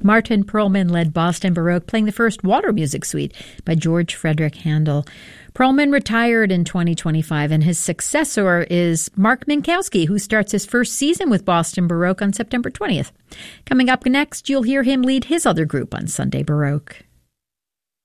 Martin Perlman led Boston Baroque, playing the first Water Music Suite by George Frederick Handel. Perlman retired in 2025, and his successor is Mark Minkowski, who starts his first season with Boston Baroque on September 20th. Coming up next, you'll hear him lead his other group on Sunday Baroque.